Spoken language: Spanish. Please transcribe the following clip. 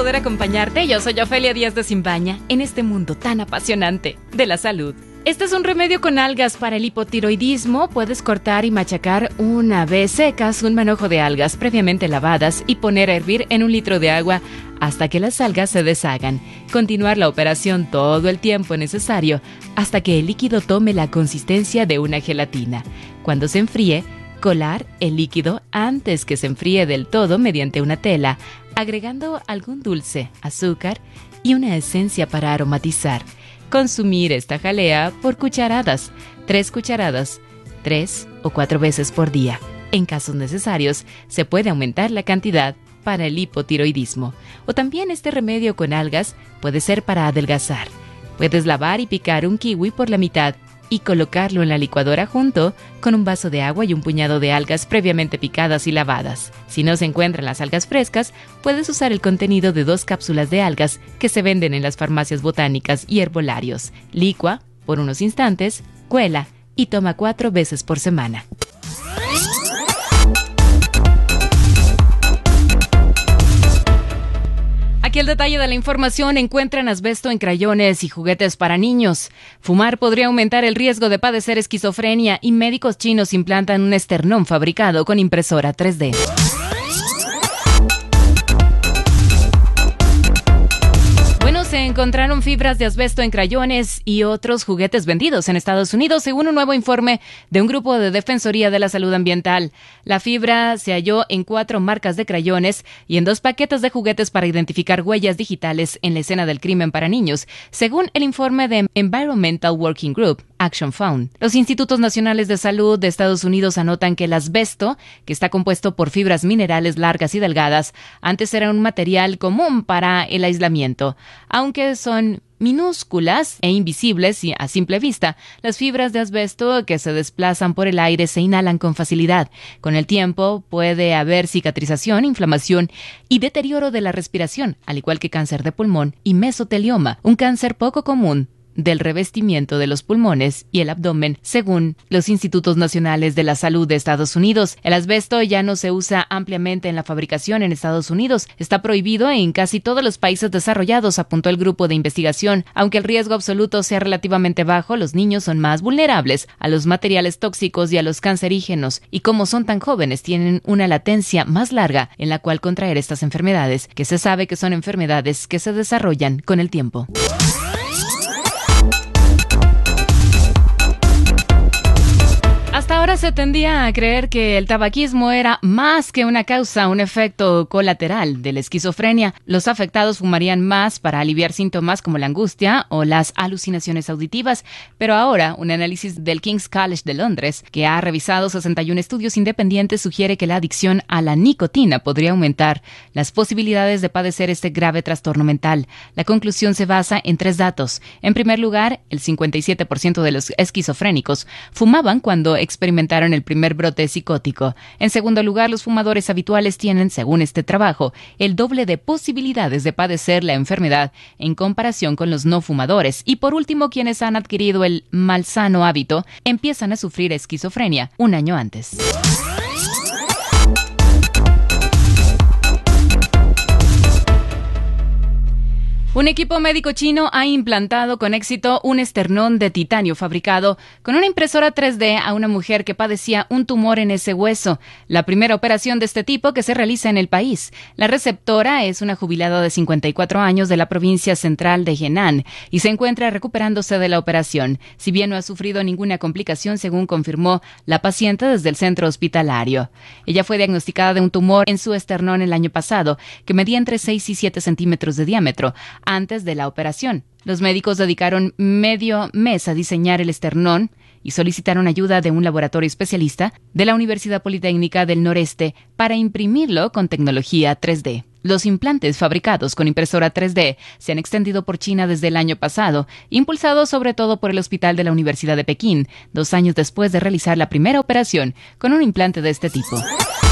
poder acompañarte. Yo soy Ofelia Díaz de Simbaña en este mundo tan apasionante de la salud. Este es un remedio con algas para el hipotiroidismo. Puedes cortar y machacar una vez secas un manojo de algas previamente lavadas y poner a hervir en 1 litro de agua hasta que las algas se deshagan. Continuar la operación todo el tiempo necesario hasta que el líquido tome la consistencia de una gelatina. Cuando se enfríe, colar el líquido antes que se enfríe del todo mediante una tela, agregando algún dulce, azúcar y una esencia para aromatizar. Consumir esta jalea por cucharadas, 3 cucharadas, 3 o 4 veces por día. En casos necesarios, se puede aumentar la cantidad para el hipotiroidismo. O también este remedio con algas puede ser para adelgazar. Puedes lavar y picar un kiwi por la mitad y colocarlo en la licuadora junto con un vaso de agua y un puñado de algas previamente picadas y lavadas. Si no se encuentran las algas frescas, puedes usar el contenido de 2 cápsulas de algas que se venden en las farmacias botánicas y herbolarios. Licua por unos instantes, cuela y toma 4 veces por semana. Aquí el detalle de la información: encuentran asbesto en crayones y juguetes para niños. Fumar podría aumentar el riesgo de padecer esquizofrenia y médicos chinos implantan un esternón fabricado con impresora 3D. Se encontraron fibras de asbesto en crayones y otros juguetes vendidos en Estados Unidos, según un nuevo informe de un grupo de Defensoría de la Salud Ambiental. La fibra se halló en 4 marcas de crayones y en 2 paquetes de juguetes para identificar huellas digitales en la escena del crimen para niños, según el informe de Environmental Working Group Action Found. Los Institutos Nacionales de Salud de Estados Unidos anotan que el asbesto, que está compuesto por fibras minerales largas y delgadas, antes era un material común para el aislamiento. Aunque son minúsculas e invisibles a simple vista, las fibras de asbesto que se desplazan por el aire se inhalan con facilidad. Con el tiempo puede haber cicatrización, inflamación y deterioro de la respiración, al igual que cáncer de pulmón y mesotelioma, un cáncer poco común del revestimiento de los pulmones y el abdomen, según los Institutos Nacionales de la Salud de Estados Unidos. El asbesto ya no se usa ampliamente en la fabricación en Estados Unidos. Está prohibido en casi todos los países desarrollados, apuntó el grupo de investigación. Aunque el riesgo absoluto sea relativamente bajo, los niños son más vulnerables a los materiales tóxicos y a los cancerígenos, y como son tan jóvenes, tienen una latencia más larga en la cual contraer estas enfermedades, que se sabe que son enfermedades que se desarrollan con el tiempo. Hasta ahora se tendía a creer que el tabaquismo era más que una causa, un efecto colateral de la esquizofrenia. Los afectados fumarían más para aliviar síntomas como la angustia o las alucinaciones auditivas, pero ahora un análisis del King's College de Londres, que ha revisado 61 estudios independientes, sugiere que la adicción a la nicotina podría aumentar las posibilidades de padecer este grave trastorno mental. La conclusión se basa en 3 datos. En primer lugar, el 57% de los esquizofrénicos fumaban cuando experimentaron el primer brote psicótico. En segundo lugar, los fumadores habituales tienen, según este trabajo, el doble de posibilidades de padecer la enfermedad en comparación con los no fumadores. Y por último, quienes han adquirido el malsano hábito empiezan a sufrir esquizofrenia 1 año antes. Un equipo médico chino ha implantado con éxito un esternón de titanio fabricado con una impresora 3D a una mujer que padecía un tumor en ese hueso, la primera operación de este tipo que se realiza en el país. La receptora es una jubilada de 54 años de la provincia central de Henan y se encuentra recuperándose de la operación, si bien no ha sufrido ninguna complicación, según confirmó la paciente desde el centro hospitalario. Ella fue diagnosticada de un tumor en su esternón el año pasado, que medía entre 6 y 7 centímetros de diámetro, antes de la operación. Los médicos dedicaron medio mes a diseñar el esternón y solicitaron ayuda de un laboratorio especialista de la Universidad Politécnica del Noreste para imprimirlo con tecnología 3D. Los implantes fabricados con impresora 3D se han extendido por China desde el año pasado, impulsados sobre todo por el Hospital de la Universidad de Pekín, 2 años después de realizar la primera operación con un implante de este tipo.